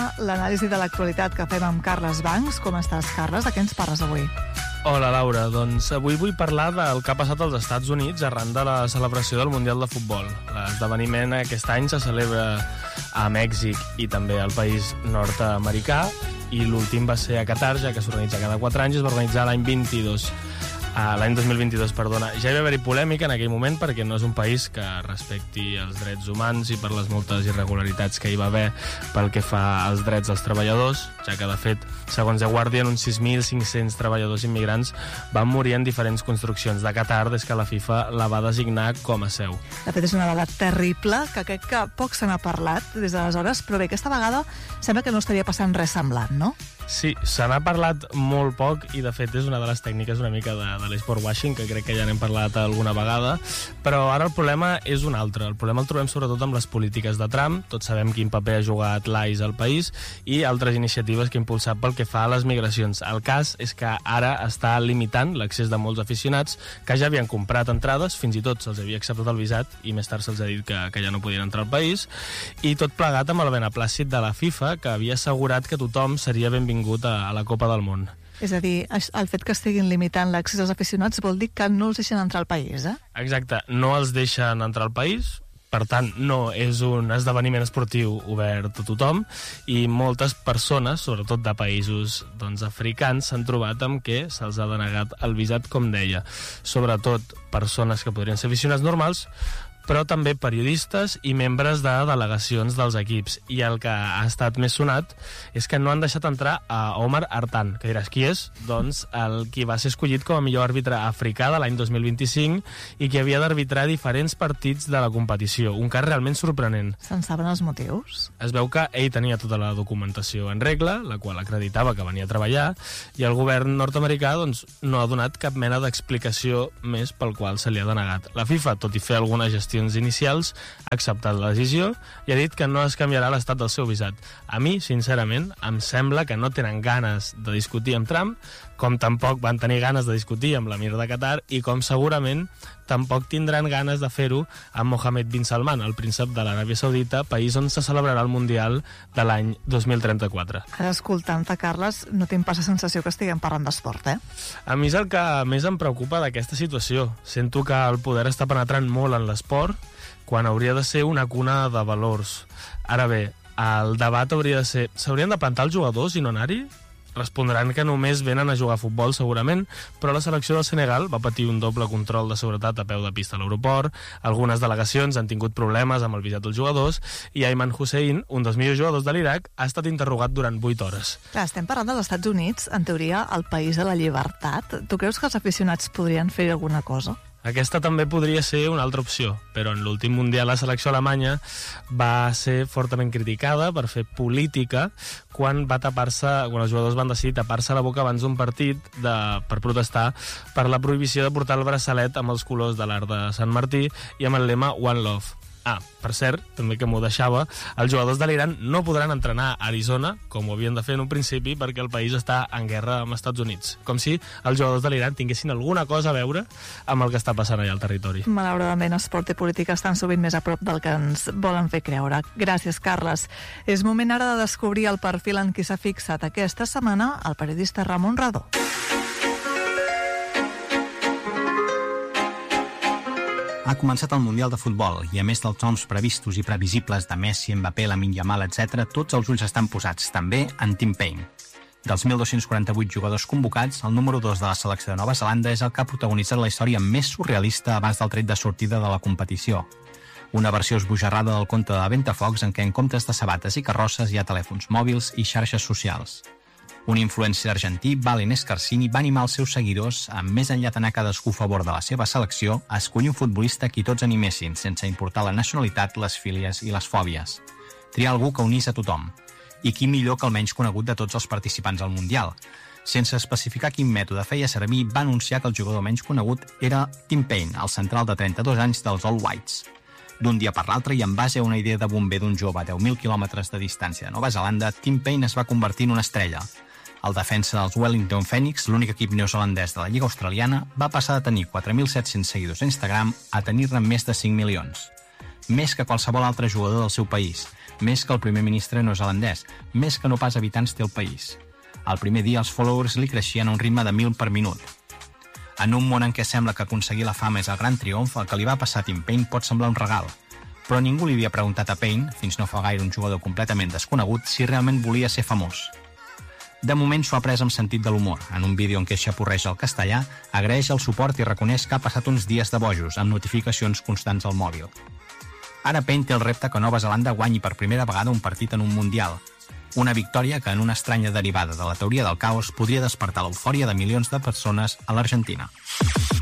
l'anàlisi de l'actualitat que fem amb Carles Bancs. Com estàs, Carles? De què ens parles avui? Hola, Laura. Doncs avui vull parlar del que ha passat als Estats Units arran de la celebració del Mundial de Futbol. L'esdeveniment aquest any se celebra a Mèxic i també al país nord-americà, i l'últim va ser a Qatar, ja que s'organitza cada 4 anys, es va organitzar l'any 2022, perdona. Ja hi va haver-hi polèmica en aquell moment perquè no és un país que respecti els drets humans i per les moltes irregularitats que hi va haver pel que fa als drets dels treballadors, ja que, de fet, segons The Guardian, uns 6.500 treballadors immigrants van morir en diferents construccions de Qatar des que la FIFA la va designar com a seu. De fet, és una dada terrible, que crec que poc se n'ha parlat des d'aleshores, però bé, aquesta vegada sembla que no estaria passant res semblant, no? Sí, se n'ha parlat molt poc i, de fet, és una de les tècniques una mica de l'esport washing, que crec que ja n'hem parlat alguna vegada, però ara el problema és un altre. El problema el trobem sobretot amb les polítiques de Trump. Tots sabem quin paper ha jugat l'ICE al país i altres iniciatives que ha impulsat pel que fa a les migracions. El cas és que ara està limitant l'accés de molts aficionats que ja havien comprat entrades, fins i tot se'ls havia acceptat el visat i més tard se'ls ha dit que ja no podien entrar al país, i tot plegat amb el beneplàcit de la FIFA, que havia assegurat que tothom seria benvingut a la Copa del Món. És a dir, el fet que estiguin limitant l'accés als aficionats vol dir que no els deixen entrar al país, eh? Exacte, no els deixen entrar al país, per tant, no és un esdeveniment esportiu obert a tothom, i moltes persones, sobretot de països africans, s'han trobat amb que se'ls ha denegat el visat, com deia. Sobretot persones que podrien ser aficionats normals, però també periodistes i membres de delegacions dels equips. I el que ha estat més sonat és que no han deixat entrar a Omar Hartan, que diràs qui és? Doncs el qui va ser escollit com a millor àrbitre africà de l'any 2025 i que havia d'arbitrar diferents partits de la competició. Un cas realment sorprenent. Se'n saben els motius? Es veu que ell tenia tota la documentació en regla, la qual acreditava que venia a treballar, i el govern nord-americà no ha donat cap mena d'explicació més pel qual se li ha denegat. La FIFA, tot i fer alguna gestió inicials, ha acceptat la decisió i ha dit que no es canviarà l'estat del seu visat. A mi, sincerament, em sembla que no tenen ganes de discutir amb Trump, com tampoc van tenir ganes de discutir amb l'emir de Qatar, i com segurament tampoc tindran ganes de fer-ho amb Mohammed bin Salman, el príncep de l'Aràbia Saudita, país on se celebrarà el Mundial de l'any 2034. Ara, escoltant-te, Carles, no tinc pas la sensació que estiguem parlant d'esport, eh? A mi és el que més em preocupa d'aquesta situació. Sento que el poder està penetrant molt en l'esport, quan hauria de ser una cuna de valors. Ara bé, el debat hauria de ser: s'haurien de plantar els jugadors i no anar-hi? Respondran que només venen a jugar a futbol, segurament, però la selecció del Senegal va patir un doble control de seguretat a peu de pista a l'aeroport, algunes delegacions han tingut problemes amb el visat dels jugadors, i Ayman Hussein, un dels millors jugadors de l'Iraq, ha estat interrogat durant 8 hores. Clar, estem parlant dels Estats Units, en teoria, el país de la llibertat. Tu creus que els aficionats podrien fer alguna cosa? Aquesta també podria ser una altra opció, però en l'últim Mundial la selecció alemanya va ser fortament criticada per fer política quan els jugadors van decidir tapar-se la boca abans d'un partit per protestar per la prohibició de portar el braçalet amb els colors de l'Arc de Sant Martí i amb el lema One Love. Per cert, també que m'ho deixava, els jugadors de l'Iran no podran entrenar a Arizona, com ho havien de fer en un principi, perquè el país està en guerra amb els Estats Units. Com si els jugadors de l'Iran tinguessin alguna cosa a veure amb el que està passant allà al territori. Malauradament, esport i política estan sovint més a prop del que ens volen fer creure. Gràcies, Carles. És moment ara de descobrir el perfil en qui s'ha fixat aquesta setmana el periodista Ramon Radó. Ha començat el Mundial de Futbol i, a més dels noms previstos i previsibles de Messi, Mbappé, Lamine Yamal, etc., tots els ulls estan posats també en Tim Payne. Dels 1.248 jugadors convocats, el número 2 de la selecció de Nova Zelanda és el que ha protagonitzat la història més surrealista abans del tret de sortida de la competició. Una versió esbojarrada del conte de Ventafocs en què en comptes de sabates i carrosses hi ha telèfons mòbils i xarxes socials. Un influencer argentí, Valen Escarcini, va animar els seus seguidors a, més enllà d'anar cadascú a favor de la seva selecció, a escollir un futbolista a qui tots animessin, sense importar la nacionalitat, les fílies i les fòbies. Triar algú que unís a tothom. I qui millor que el menys conegut de tots els participants al Mundial. Sense especificar quin mètode feia servir, va anunciar que el jugador menys conegut era Tim Payne, el central de 32 anys dels All Whites. D'un dia per l'altre, i en base a una idea de bomber d'un jove a 10.000 quilòmetres de distància de Nova Zelanda, Tim Payne es va convertir en una estrella. El defensa dels Wellington Phoenix, l'únic equip neozelandès de la Lliga Australiana, va passar de tenir 4.700 seguidors a Instagram a tenir-ne més de 5 milions. més que qualsevol altre jugador del seu país, més que el primer ministre neozelandès, més que no pas habitants té el país. El primer dia els followers li creixien a un ritme de 1.000 per minut. En un món en què sembla que aconseguir la fama és el gran triomf, el que li va passar a Tim Paine pot semblar un regal. Però ningú li havia preguntat a Paine, fins no fa gaire un jugador completament desconegut, si realment volia ser famós. De moment s'ho ha pres amb sentit de l'humor. En un vídeo en què xapurreja el castellà, agraeix el suport i reconeix que ha passat uns dies de bojos, amb notificacions constants al mòbil. Ara Paine té el repte que Nova Zelanda guanyi per primera vegada un partit en un Mundial. Una victòria que, en una estranya derivada de la teoria del caos, podria despertar l'eufòria de milions de persones a l'Argentina.